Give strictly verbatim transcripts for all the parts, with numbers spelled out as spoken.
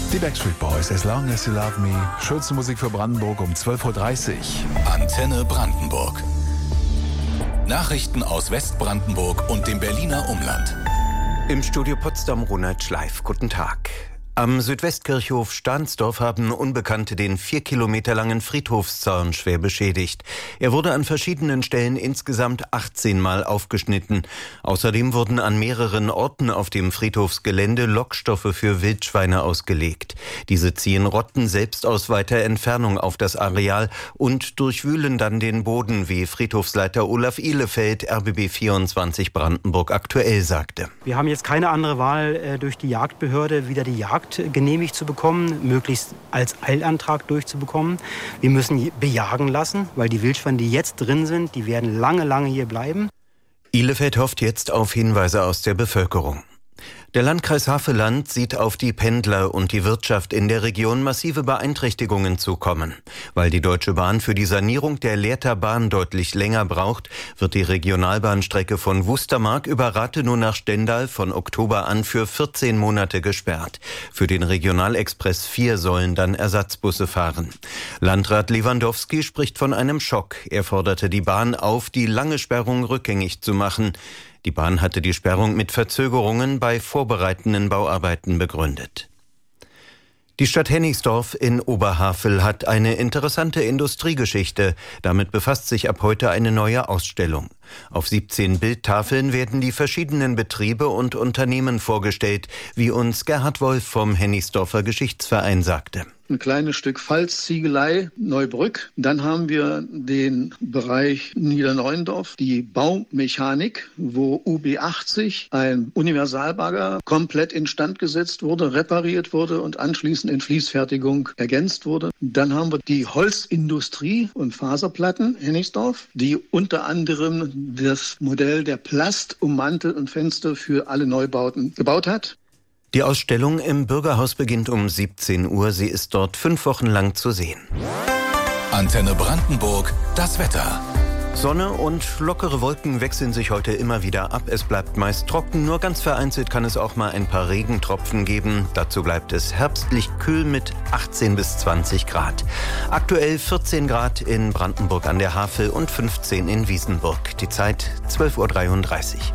Die Backstreet Boys, As Long As You Love Me. Schönste Musik für Brandenburg um zwölf Uhr dreißig. Antenne Brandenburg. Nachrichten aus Westbrandenburg und dem Berliner Umland. Im Studio Potsdam Ronald Schleif. Guten Tag. Am Südwestkirchhof Stahnsdorf haben Unbekannte den vier Kilometer langen Friedhofszaun schwer beschädigt. Er wurde an verschiedenen Stellen insgesamt achtzehn Mal aufgeschnitten. Außerdem wurden an mehreren Orten auf dem Friedhofsgelände Lockstoffe für Wildschweine ausgelegt. Diese ziehen Rotten selbst aus weiter Entfernung auf das Areal und durchwühlen dann den Boden, wie Friedhofsleiter Olaf Ihlefeld R B B vierundzwanzig Brandenburg aktuell sagte. Wir haben jetzt keine andere Wahl, durch die Jagdbehörde wieder die Jagd genehmigt zu bekommen, möglichst als Eilantrag durchzubekommen. Wir müssen bejagen lassen, weil die Wildschweine, die jetzt drin sind, die werden lange, lange hier bleiben. Ihlefeld hofft jetzt auf Hinweise aus der Bevölkerung. Der Landkreis Havelland sieht auf die Pendler und die Wirtschaft in der Region massive Beeinträchtigungen zukommen. Weil die Deutsche Bahn für die Sanierung der Lehrter Bahn deutlich länger braucht, wird die Regionalbahnstrecke von Wustermark über Rathenow nach Stendal von Oktober an für vierzehn Monate gesperrt. Für den Regionalexpress vier sollen dann Ersatzbusse fahren. Landrat Lewandowski spricht von einem Schock. Er forderte die Bahn auf, die lange Sperrung rückgängig zu machen. Die Bahn hatte die Sperrung mit Verzögerungen bei vorbereitenden Bauarbeiten begründet. Die Stadt Hennigsdorf in Oberhavel hat eine interessante Industriegeschichte. Damit befasst sich ab heute eine neue Ausstellung. Auf siebzehn Bildtafeln werden die verschiedenen Betriebe und Unternehmen vorgestellt, wie uns Gerhard Wolf vom Hennigsdorfer Geschichtsverein sagte. Ein kleines Stück Pfalz-Ziegelei Neubrück. Dann haben wir den Bereich Niederneuendorf, die Baumechanik, wo U B achtzig, ein Universalbagger, komplett instand gesetzt wurde, repariert wurde und anschließend in Fließfertigung ergänzt wurde. Dann haben wir die Holzindustrie und Faserplatten Hennigsdorf, die unter anderem das Modell der Plast-Ummantel und Fenster für alle Neubauten gebaut hat. Die Ausstellung im Bürgerhaus beginnt um siebzehn Uhr. Sie ist dort fünf Wochen lang zu sehen. Antenne Brandenburg, das Wetter. Sonne und lockere Wolken wechseln sich heute immer wieder ab. Es bleibt meist trocken, nur ganz vereinzelt kann es auch mal ein paar Regentropfen geben. Dazu bleibt es herbstlich kühl mit achtzehn bis zwanzig Grad. Aktuell vierzehn Grad in Brandenburg an der Havel und fünfzehn in Wiesenburg. Die Zeit zwölf Uhr dreiunddreißig.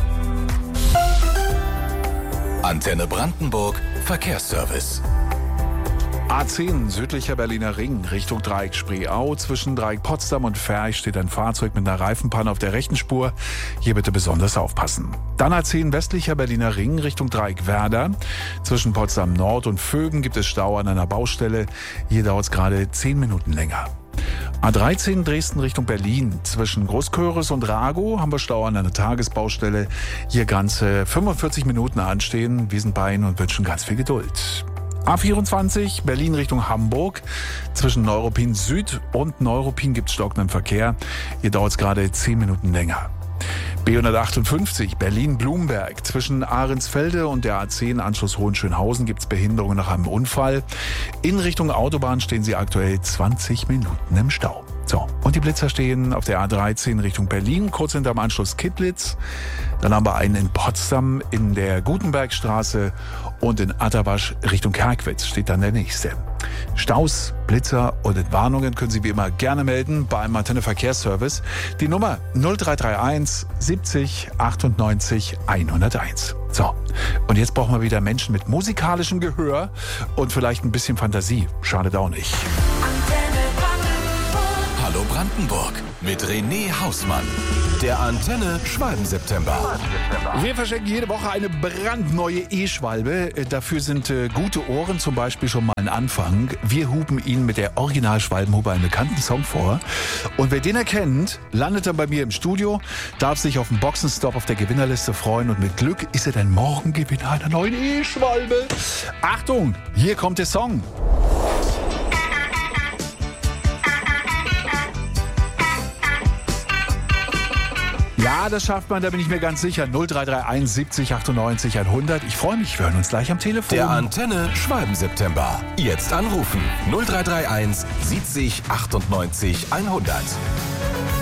Antenne Brandenburg, Verkehrsservice. A zehn, südlicher Berliner Ring, Richtung Dreieck Spreeau. Zwischen Dreieck Potsdam und Ferch steht ein Fahrzeug mit einer Reifenpanne auf der rechten Spur. Hier bitte besonders aufpassen. Dann A zehn, westlicher Berliner Ring, Richtung Dreieck Werder. Zwischen Potsdam Nord und Vögen gibt es Stau an einer Baustelle. Hier dauert es gerade zehn Minuten länger. A dreizehn, Dresden Richtung Berlin. Zwischen Großköris und Ragow haben wir Stau an einer Tagesbaustelle. Hier ganze fünfundvierzig Minuten anstehen. Wir sind bei Ihnen und wünschen ganz viel Geduld. A vierundzwanzig, Berlin Richtung Hamburg. Zwischen Neuruppin Süd und Neuruppin gibt es stockenden Verkehr. Hier dauert es gerade zehn Minuten länger. B hundertachtundfünfzig, Berlin-Blumberg. Zwischen Ahrensfelde und der A zehn Anschluss Hohenschönhausen gibt es Behinderungen nach einem Unfall. In Richtung Autobahn stehen Sie aktuell zwanzig Minuten im Stau. So, und die Blitzer stehen auf der A dreizehn Richtung Berlin, kurz hinterm Anschluss Kittlitz. Dann haben wir einen in Potsdam in der Gutenbergstraße und in Atterwasch Richtung Kerkwitz steht dann der nächste. Staus, Blitzer und Entwarnungen können Sie wie immer gerne melden beim Antenne Verkehrsservice. Die Nummer null drei drei eins siebzig achtundneunzig hunderteins. So, und jetzt brauchen wir wieder Menschen mit musikalischem Gehör und vielleicht ein bisschen Fantasie. Schadet auch nicht. Hallo Brandenburg mit René Hausmann. Der Antenne Schwalben-September. Wir verschenken jede Woche eine brandneue E-Schwalbe. Dafür sind äh, gute Ohren zum Beispiel schon mal ein Anfang. Wir hupen Ihnen mit der Original-Schwalbenhupe einen bekannten Song vor. Und wer den erkennt, landet dann bei mir im Studio, darf sich auf den Boxenstopp auf der Gewinnerliste freuen. Und mit Glück ist er dann morgen Gewinner einer neuen E-Schwalbe. Achtung, hier kommt der Song. Ja, das schafft man, da bin ich mir ganz sicher. null drei drei eins siebzig achtundneunzig hundert. Ich freue mich, wir hören uns gleich am Telefon. Der Antenne Schwalben-September. Jetzt anrufen. null drei drei eins siebzig achtundneunzig hundert.